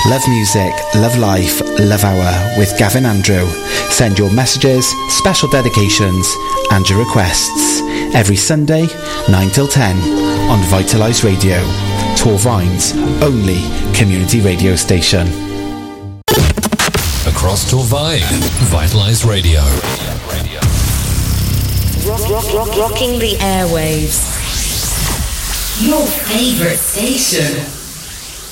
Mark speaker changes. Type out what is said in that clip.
Speaker 1: Love music, love life, love hour with Gavin Andrew. Send your messages, special dedications and your requests every Sunday 9 till 10 on Vitalise Radio, Torvine's only community radio station.
Speaker 2: Across Torvine, Vitalise Radio.
Speaker 3: Rocking the airwaves. Your favourite station.